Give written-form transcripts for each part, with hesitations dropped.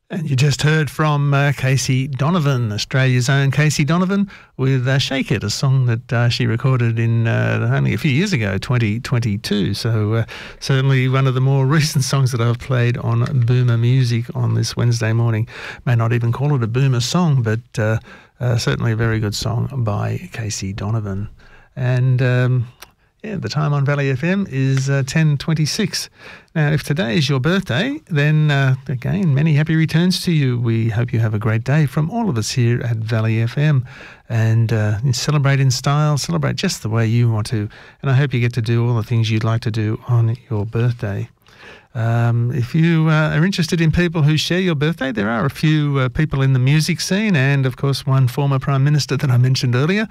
And you just heard from Casey Donovan, Australia's own Casey Donovan, with Shake It, a song that she recorded in only a few years ago, 2022. So certainly one of the more recent songs that I've played on Boomer Music on this Wednesday morning. May not even call it a Boomer song, but certainly a very good song by Casey Donovan. And the time on Valley FM is 10:26. Now, if today is your birthday, then again, many happy returns to you. We hope you have a great day from all of us here at Valley FM. And celebrate in style, celebrate just the way you want to. And I hope you get to do all the things you'd like to do on your birthday. If you are interested in people who share your birthday, there are a few people in the music scene and, of course, one former Prime Minister that I mentioned earlier.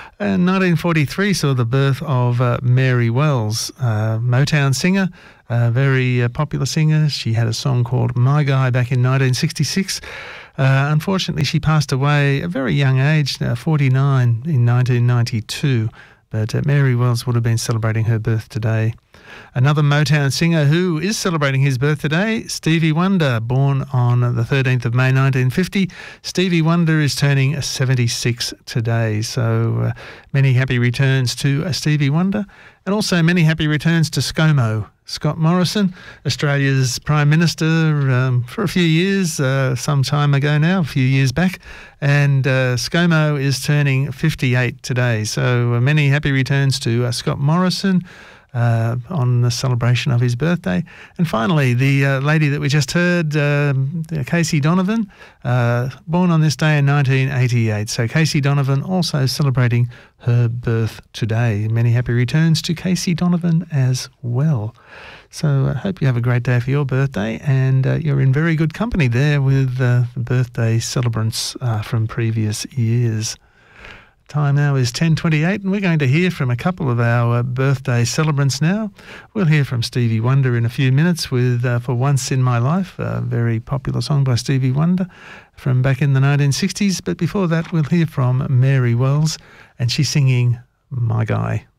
1943 saw the birth of Mary Wells, Motown singer, a very popular singer. She had a song called My Guy back in 1966. Unfortunately, she passed away at a very young age, 49 in 1992. But Mary Wells would have been celebrating her birth today. Another Motown singer who is celebrating his birth today, Stevie Wonder, born on the 13th of May 1950. Stevie Wonder is turning 76 today. So many happy returns to Stevie Wonder, and also many happy returns to ScoMo, Scott Morrison, Australia's Prime Minister for a few years, some time ago now, a few years back. And ScoMo is turning 58 today. So many happy returns to Scott Morrison on the celebration of his birthday. And finally, the lady that we just heard, Casey Donovan, born on this day in 1988. So Casey Donovan also celebrating her birth today. Many happy returns to Casey Donovan as well. So I hope you have a great day for your birthday, and you're in very good company there with the birthday celebrants from previous years. Time now is 10:28, and we're going to hear from a couple of our birthday celebrants now. We'll hear from Stevie Wonder in a few minutes with For Once in My Life, a very popular song by Stevie Wonder from back in the 1960s. But before that, we'll hear from Mary Wells, and she's singing My Guy.